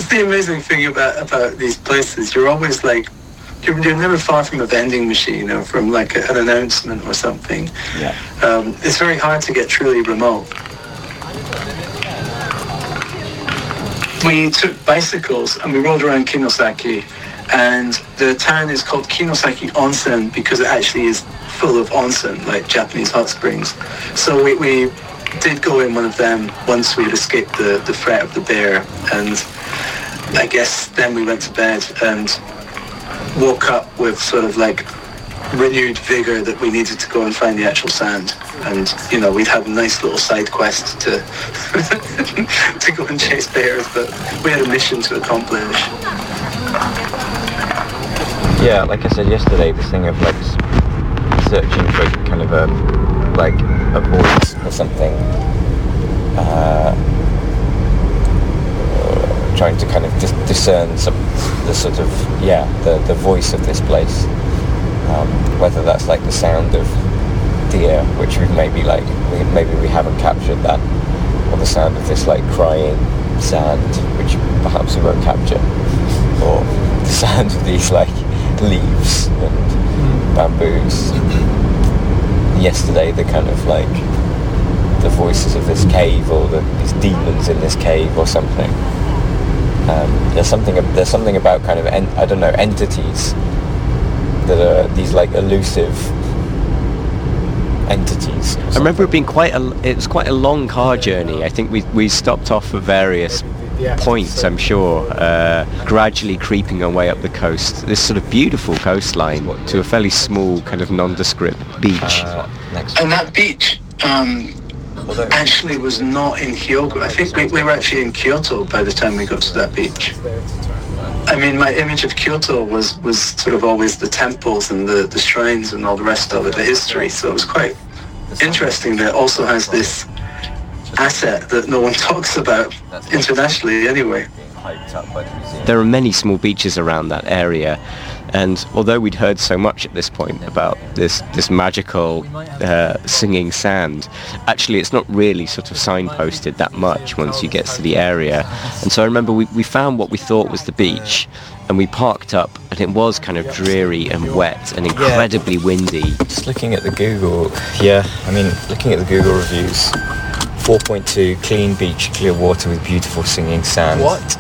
That's the amazing thing about these places. You're always like, you're never far from a vending machine or from like an announcement or something. Yeah. It's very hard to get truly remote. We took bicycles and we rode around Kinosaki, and the town is called Kinosaki Onsen because it actually is full of onsen, like Japanese hot springs. So we did go in one of them once we had escaped the threat of the bear, and I guess then we went to bed and woke up with sort of like renewed vigor that we needed to go and find the actual sand. And, you know, we'd have a nice little side quest to to go and chase bears, but we had a mission to accomplish. Yeah, like I said yesterday, this thing of like searching for kind of a voice or something, trying to kind of discern the sort of the voice of this place, whether that's like the sound of deer, which maybe we haven't captured that, or the sound of this like crying sand, which perhaps we won't capture, or the sound of these like leaves and bamboos. Yesterday, the kind of like the voices of this cave, or these demons in this cave or something. There's something about kind of entities that are these like elusive entities. I remember it being it was quite a long car journey. I think we stopped off at various points, I'm sure, gradually creeping our way up the coast, this sort of beautiful coastline, to a fairly small kind of nondescript beach. And that beach actually was not in Hyogo. I think we were actually in Kyoto by the time we got to that beach. I mean, my image of Kyoto was sort of always the temples and the shrines and all the rest of it, the history. So it was quite interesting that it also has this asset that no one talks about internationally anyway. There are many small beaches around that area, and although we'd heard so much at this point about this magical singing sand, actually it's not really sort of signposted that much once you get to the area. And so I remember we found what we thought was the beach, and we parked up, and it was kind of dreary and wet and incredibly windy. Just looking at the Google reviews, 4.2, clean beach, clear water with beautiful singing sand. What?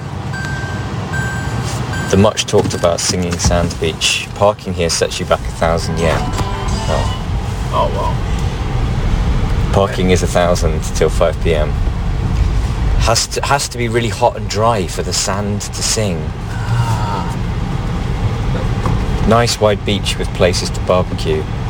The much talked about singing sand beach. Parking here sets you back 1,000 yen. Oh wow. Parking is 1,000 till 5 p.m. Has to be really hot and dry for the sand to sing. Nice wide beach with places to barbecue.